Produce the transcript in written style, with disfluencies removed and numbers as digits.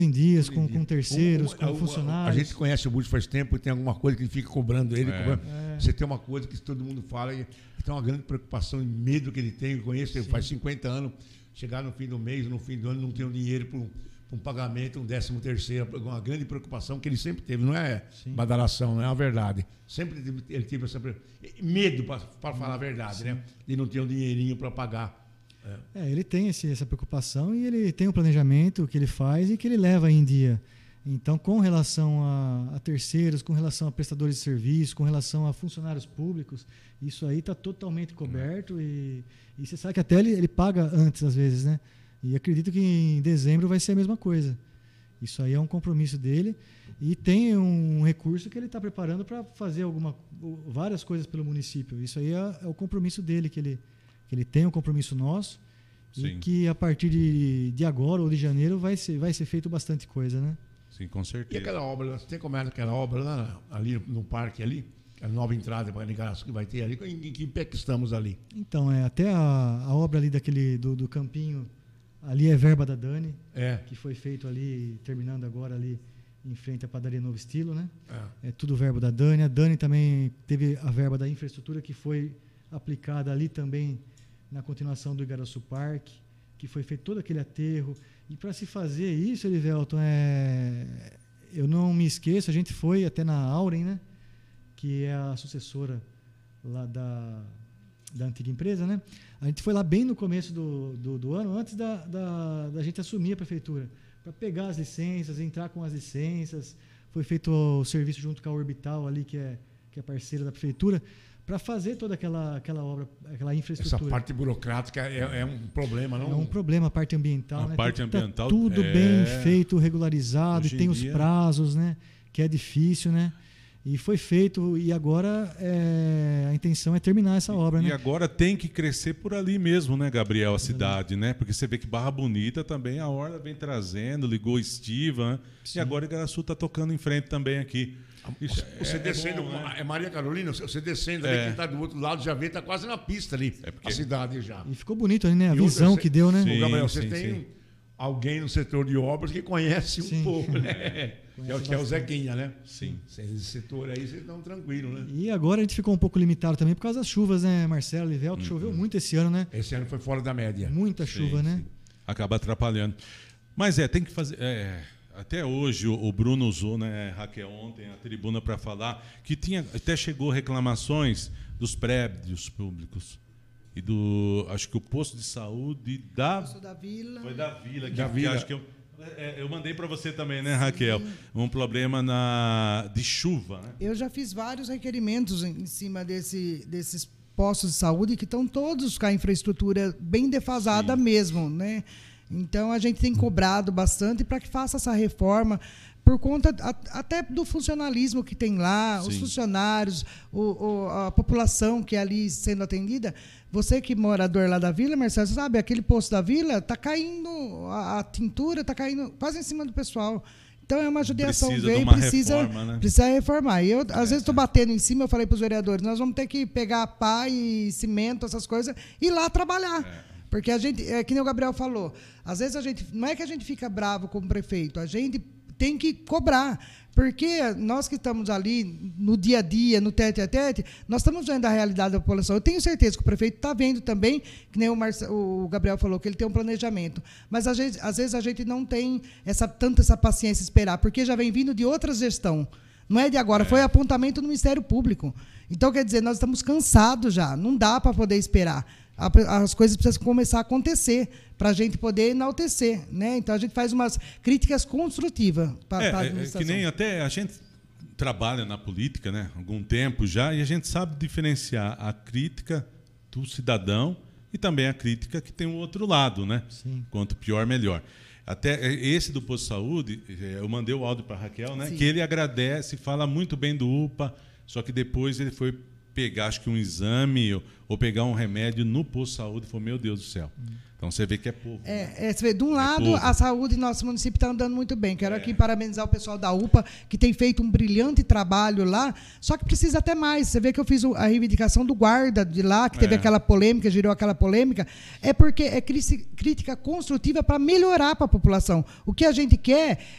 em dias, com terceiros, com funcionários. A gente conhece o Búzios faz tempo e tem alguma coisa que fica cobrando ele. Você tem uma coisa que todo mundo fala e tem uma grande preocupação e medo que ele tem. Eu conheço ele faz 50 anos, chegar no fim do mês, no fim do ano, não ter um dinheiro para um pagamento, um 13º, uma grande preocupação que ele sempre teve. Não é badalação, não é a verdade. Sempre ele teve essa medo, para falar a verdade, né? De não ter um dinheirinho para pagar. Ele tem essa preocupação e ele tem um planejamento que ele faz e que ele leva em dia. Então, com relação a terceiros, com relação a prestadores de serviço, com relação a funcionários públicos, isso aí está totalmente coberto e você sabe que até ele paga antes, às vezes, né? E acredito que em dezembro vai ser a mesma coisa. Isso aí é um compromisso dele e tem um recurso que ele está preparando para fazer várias coisas pelo município. Isso aí é o compromisso dele, que ele tem um compromisso nosso. Sim. E que a partir de agora ou de janeiro vai ser feito bastante coisa, né? Sim, com certeza. E aquela obra, você tem como é aquela obra lá, ali no parque ali, a nova entrada para Igaraçu que vai ter ali, em que pé que estamos ali? Então, até a obra ali do campinho, ali é verba da Dani, que foi feito ali, terminando agora ali em frente à padaria Novo Estilo, né? É tudo verba da Dani. A Dani também teve a verba da infraestrutura que foi aplicada ali também na continuação do Igaraçu Parque, que foi feito todo aquele aterro. E para se fazer isso, Elivelton, eu não me esqueço, a gente foi até na Auren, né? Que é a sucessora lá da antiga empresa, né? A gente foi lá bem no começo do ano, antes da gente assumir a prefeitura, para pegar as licenças, entrar com as licenças. Foi feito o serviço junto com a Orbital ali, que é parceira da prefeitura, para fazer toda aquela obra, aquela infraestrutura. Essa parte burocrática é um problema, não? É um problema, a parte ambiental. A parte ambiental, tá tudo bem feito, regularizado, e tem os prazos, né? Que é difícil, né? E foi feito, e agora a intenção é terminar essa obra, né? E agora tem que crescer por ali mesmo, né, Gabriel, a cidade, né? Porque você vê que Barra Bonita também, a Orla vem trazendo, ligou Estiva, né? E agora Igaraçu está tocando em frente também aqui. Você descendo, bom, né? Maria Carolina, você descendo ali, quem está do outro lado já vê, está quase na pista ali, a cidade já. E ficou bonito ali, né? A visão que deu, né? Sim, Gabriel, você tem alguém no setor de obras que conhece um pouco, né? Que é o Zequinha, né? Sim. Esse setor aí, vocês estão tranquilos, né? E agora a gente ficou um pouco limitado também por causa das chuvas, né, Marcelo, Livelto? Choveu muito esse ano, né? Esse ano foi fora da média. Muita chuva, né? Acaba atrapalhando. Mas tem que fazer... Até hoje o Bruno usou, né, Raquel, ontem a tribuna para falar que até chegou reclamações dos prédios públicos e acho que o posto de saúde Posto da Vila. Foi da Vila, que acho que eu mandei para você também, né, Raquel? Um problema de chuva, né? Eu já fiz vários requerimentos em cima desses postos de saúde que estão todos com a infraestrutura bem defasada mesmo, né? Então, a gente tem cobrado bastante para que faça essa reforma, por conta até do funcionalismo que tem lá, os funcionários, a população que é ali sendo atendida. Você que é morador lá da Vila, Marcelo, você sabe, aquele posto da Vila está caindo, a tintura está caindo quase em cima do pessoal. Então, é uma judiação, precisa reformar. E eu, às vezes, estou batendo em cima, eu falei para os vereadores, nós vamos ter que pegar pá e cimento, essas coisas, e ir lá trabalhar. Porque a gente, que nem o Gabriel falou, às vezes não é que a gente fica bravo com o prefeito, a gente tem que cobrar. Porque nós que estamos ali no dia a dia, no tete a tete, nós estamos vendo a realidade da população. Eu tenho certeza que o prefeito está vendo também, que nem o Gabriel falou, que ele tem um planejamento. Mas às vezes a gente não tem tanta essa paciência de esperar, porque já vem vindo de outra gestão. Não é de agora, foi apontamento do Ministério Público. Então, quer dizer, nós estamos cansados já, não dá para poder esperar. As coisas precisam começar a acontecer para a gente poder enaltecer, né? Então a gente faz umas críticas construtivas para a administração. Que nem até a gente trabalha na política, né? Há algum tempo já, e a gente sabe diferenciar a crítica do cidadão e também a crítica que tem o outro lado, né? Sim. Quanto pior, melhor. Até esse do posto de saúde, eu mandei o áudio para a Raquel, né? Sim. Que ele agradece, fala muito bem do UPA, só que depois ele foi pegar, acho que um exame ou pegar um remédio no posto de saúde e falou, meu Deus do céu, Então você vê que é povo. Você vê, de um lado, a saúde do nosso município está andando muito bem. Quero aqui parabenizar o pessoal da UPA, que tem feito um brilhante trabalho lá, só que precisa até mais. Você vê que eu fiz a reivindicação do guarda de lá, que teve aquela polêmica, girou aquela polêmica, porque é crítica construtiva para melhorar para a população. O que a gente quer